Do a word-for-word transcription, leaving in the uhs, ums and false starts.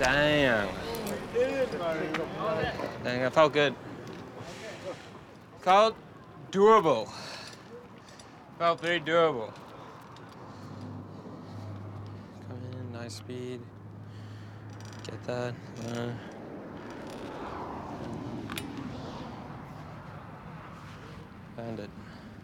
Damn. Dang, that felt good. Felt durable. Felt very durable. Come in, nice speed. Get that. Uh, and it.